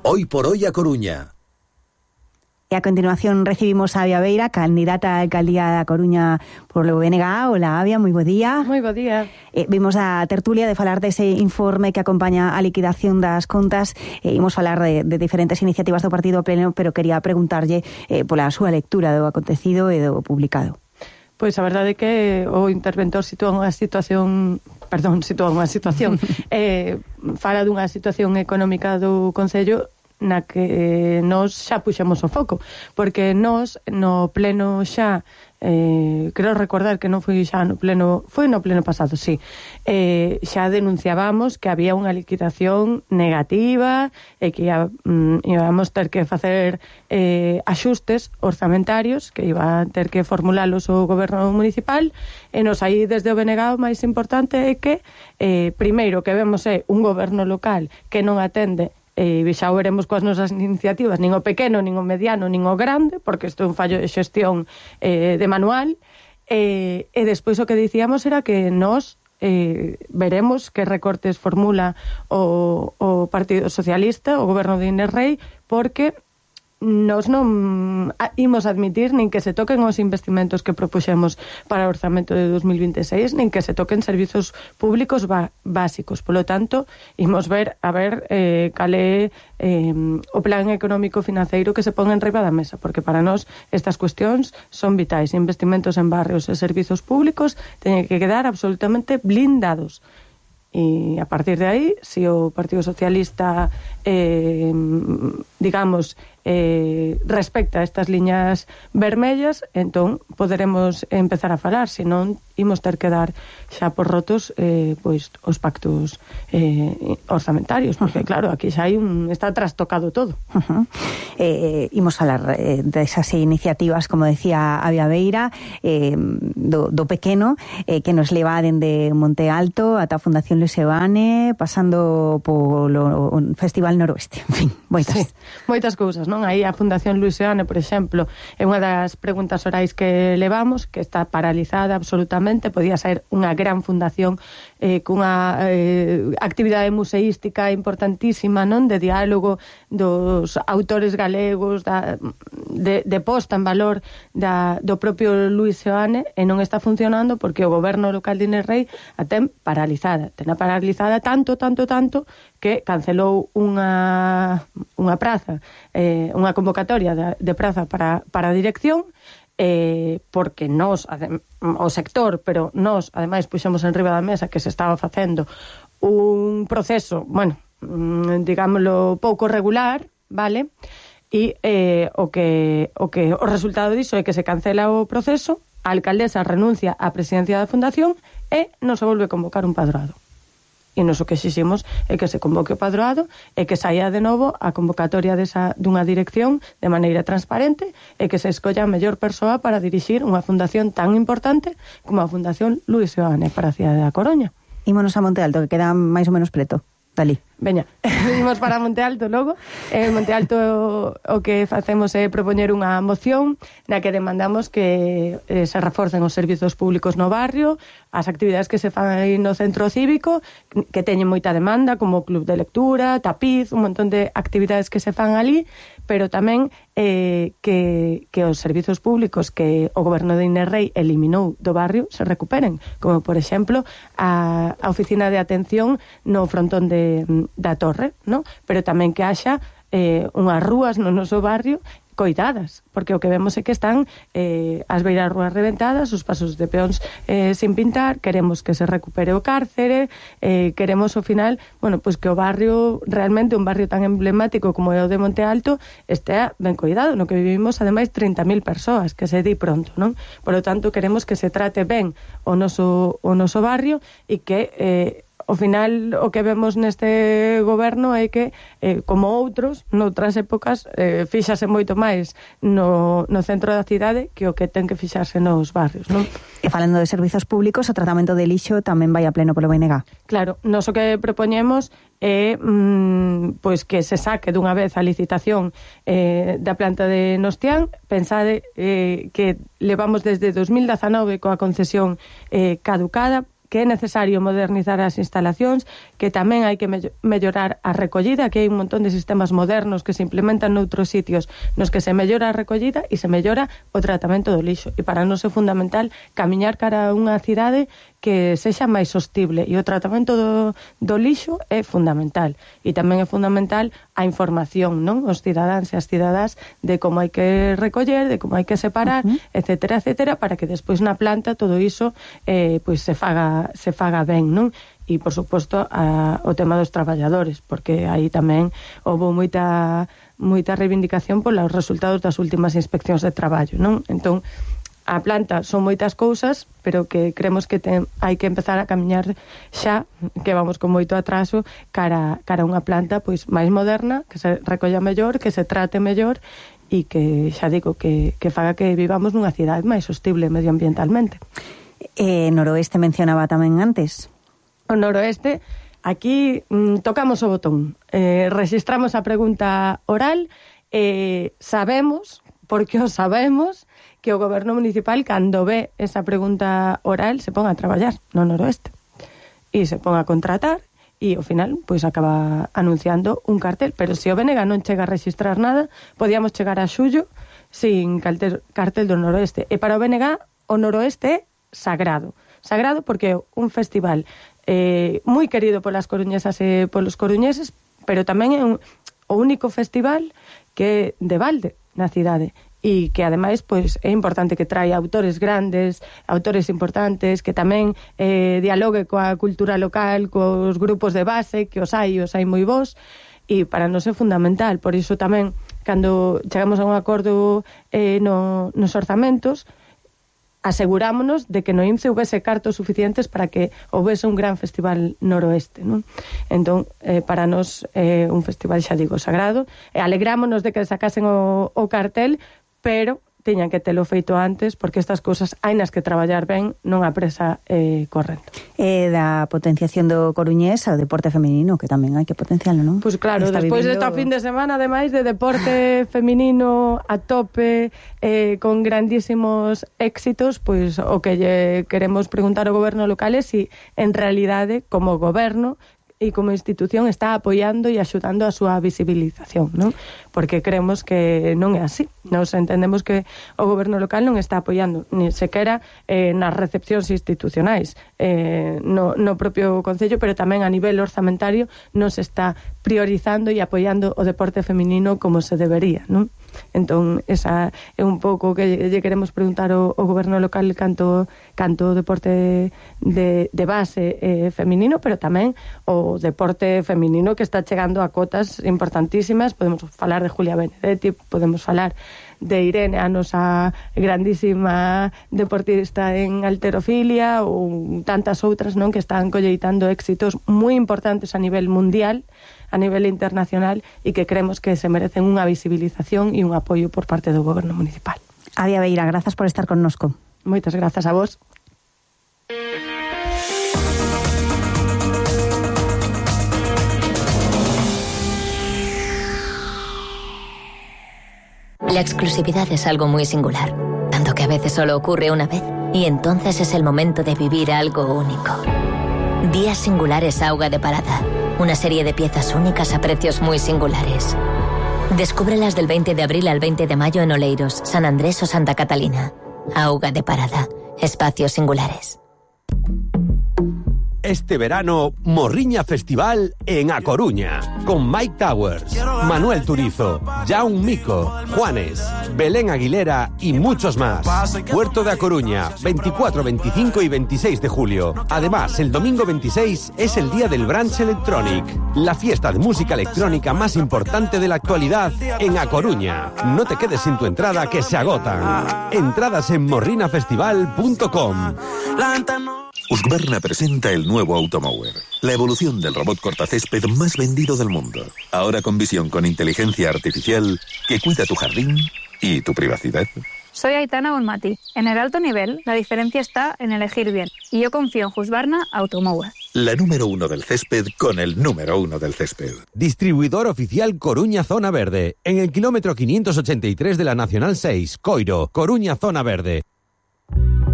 Hoy por hoy a Coruña. E a continuación recibimos a Avia Beira, candidata a alcaldía da Coruña por o BNG. Hola, Avia, moi bo día. Moi bo día. Vimos a tertulia de falar dese informe que acompaña a liquidación das contas. Imos falar de diferentes iniciativas do Partido Pleno, pero quería preguntarlle pola súa lectura do acontecido e do publicado. Pois a verdade é que o interventor sitúa unha situación fala dunha situación económica do Concello na que nós xa puxemos o foco, porque nós no pleno xa quero recordar que non foi xa no pleno, foi no pleno pasado, sí, xa denunciábamos que había unha liquidación negativa e que íbamos ter que facer axustes orzamentarios que iba a ter que formulalos o goberno municipal, e nos aí desde o BNG o máis importante é que primeiro que vemos é un goberno local que non atende, xa o veremos coas nosas iniciativas, nin o pequeno, nin o mediano, nin o grande, porque isto é un fallo de xestión de manual, e despois o que dicíamos era que nós veremos que recortes formula o Partido Socialista, o goberno de Inés Rei, porque nós non imos admitir nin que se toquen os investimentos que propuxemos para o orzamento de 2026, nin que se toquen servizos públicos básicos. Polo tanto, imos ver cal é o plan económico financeiro que se pon en riba da mesa, porque para nós estas cuestións son vitais. Investimentos en barrios e servizos públicos teñen que quedar absolutamente blindados. E a partir de aí, se o Partido Socialista respecta estas liñas vermellas, entón poderemos empezar a falar, senón imos ter que dar xa por rotos pois os pactos orzamentarios, porque claro, aquí xa hai está trastocado todo. Imos falar desas iniciativas, como decía Avia Beira, do pequeno, que nos leva dende Monte Alto ata a Fundación Luis Seoane, pasando polo Festival Noroeste. En fin, moitas cousas, non? Aí a Fundación Luis Seoane, por exemplo, é unha das preguntas orais que levamos, que está paralizada absolutamente. Podía ser unha gran fundación cunha actividade museística importantísima, non? De diálogo dos autores galegos, de posta en valor do propio Luis Seoane, e non está funcionando porque o goberno local de Inés Rei a ten paralizada. Ten paralizada tanto que cancelou unha praza, unha convocatoria de praza para a dirección, porque nós, o sector, pero nós, ademais, puxemos en riba da mesa que se estaba facendo un proceso, digámoslo, pouco regular, vale? E o resultado diso é que se cancela o proceso, a alcaldesa renuncia á presidencia da fundación e non se volve a convocar un padroado. E nos o que exiximos é que se convoque o padroado e que saia de novo a convocatoria dunha dirección de maneira transparente e que se escolla a mellor persoa para dirixir unha fundación tan importante como a Fundación Luis Seoane para a cidade da Coruña. Ímonos a Monte Alto, que queda máis ou menos preto. Dali. Veña, imos para Monte Alto logo. Monte Alto o que facemos é propoñer unha moción na que demandamos que se reforcen os servizos públicos no barrio, as actividades que se fan aí no centro cívico, que teñen moita demanda, como o club de lectura, tapiz, un montón de actividades que se fan ali, pero tamén que os servizos públicos que o goberno de Inés Rei eliminou do barrio se recuperen, como por exemplo a oficina de atención no frontón da torre, ¿no? Pero tamén que haxa unhas rúas no noso barrio coidadas, porque o que vemos é que están as beiras rúas reventadas, os pasos de peóns sin pintar. Queremos que se recupere o cárcere, queremos ao final, pois que o barrio, realmente un barrio tan emblemático como é o de Monte Alto, estea ben coidado, no que vivimos ademais 30.000 persoas, que se di pronto, non? Por lo tanto, queremos que se trate ben o noso barrio e que ao final o que vemos neste goberno é que, como outros, noutras épocas, fíxase moito máis no centro da cidade que o que ten que fixarse nos barrios, non? E falando de servizos públicos, o tratamento de lixo tamén vai a pleno polo BNG. Claro, nós o que propoñemos é pois que se saque dunha vez a licitación da planta de Nostián. Pensade que levamos desde 2019 coa concesión caducada, que é necesario modernizar as instalacións, que tamén hai que mellorar a recollida, que hai un montón de sistemas modernos que se implementan noutros sitios nos que se mellora a recollida e se mellora o tratamento do lixo. E para nós é fundamental camiñar cara a unha cidade que sexa máis sostible, e o tratamento do lixo é fundamental. E tamén é fundamental a información, non? Os cidadáns e as cidadás de como hai que recoller, de como hai que separar, etcétera, etcétera, para que despois na planta todo iso pois se faga ben, non? E, por suposto, o tema dos traballadores, porque aí tamén houve moita reivindicación polos resultados das últimas inspeccións de traballo, non? Entón, a planta son moitas cousas, pero que creemos que hai que empezar a camiñar xa, que vamos con moito atraso, cara a unha planta pois máis moderna, que se recolla mellor, que se trate mellor, e que, xa digo, que faga que vivamos nunha cidade máis sostible medioambientalmente. Noroeste mencionaba tamén antes. O Noroeste, aquí tocamos o botón, registramos a pregunta oral, sabemos, porque o sabemos, que o goberno municipal, cando ve esa pregunta oral, se pon a traballar no Noroeste. E se pon a contratar, e ao final, pois acaba anunciando un cartel. Pero se o BNG non chega a registrar nada, podíamos chegar a xullo sin cartel do Noroeste. E para o BNG, o Noroeste é sagrado. Sagrado porque é un festival moi querido polas coruñesas e polos coruñeses, pero tamén é o único festival que é de balde na cidade, e que ademais pois é importante que traia autores grandes, autores importantes, que tamén dialogue coa cultura local, cos grupos de base, que os hai moi bons, e para nós é fundamental. Por iso tamén, cando chegamos a un acordo nos orzamentos, asegurámonos de que no INCE houvese cartos suficientes para que houvese un gran festival noroeste, non? Entón, para nós é un festival, xa digo, sagrado, e alegrámonos de que sacasen o cartel, pero tiñan que telo feito antes, porque estas cousas hai nas que traballar ben, non a presa correndo. Da potenciación do coruñés ao deporte feminino, que tamén hai que potenciarlo, non? Pois claro, despois desta fin de semana, ademais de deporte feminino a tope, con grandísimos éxitos, pois o que lle queremos preguntar ao goberno local é se en realidade, como goberno e como institución, está apoiando e axudando a súa visibilización, non? Porque creemos que non é así. Nos entendemos que o goberno local non está apoiando, ni sequera nas recepcións institucionais, no propio concello, pero tamén a nivel orzamentario nos está priorizando e apoiando o deporte feminino como se debería, non? Entón, esa é un pouco que lle queremos preguntar ao goberno local canto o deporte de base feminino, pero tamén o deporte feminino que está chegando a cotas importantísimas. Podemos falar de Julia Benedetti, podemos falar de Irene, a nosa grandísima deportista en halterofilia, ou tantas outras, non, que están colleitando éxitos moi importantes a nivel mundial, a nivel internacional, e que creemos que se merecen unha visibilización e un apoio por parte do goberno municipal. Avia Beira, grazas por estar connosco. Moitas grazas a vos. La exclusividad es algo muy singular, tanto que a veces solo ocurre una vez, y entonces es el momento de vivir algo único. Días Singulares Auga de Parada, una serie de piezas únicas a precios muy singulares. Descúbrelas del 20 de abril al 20 de mayo en Oleiros, San Andrés o Santa Catalina. Auga de Parada, espacios singulares. Este verano, Morriña Festival en A Coruña, con Mike Towers, Manuel Turizo, Jaume Mico, Juanes, Belén Aguilera y muchos más. Puerto de A Coruña, 24, 25 y 26 de julio. Además, el domingo 26 es el día del Brunch Electronic, la fiesta de música electrónica más importante de la actualidad en A Coruña. No te quedes sin tu entrada, que se agotan. Entradas en morrinafestival.com. Husqvarna presenta el nuevo Automower, la evolución del robot cortacésped más vendido del mundo. Ahora con visión con inteligencia artificial que cuida tu jardín y tu privacidad. Soy Aitana Bonmati. En el alto nivel, la diferencia está en elegir bien. Y yo confío en Husqvarna Automower. La número 1 del césped con el número 1 del césped. Distribuidor oficial Coruña Zona Verde. En el kilómetro 583 de la Nacional 6, Coiro, Coruña Zona Verde.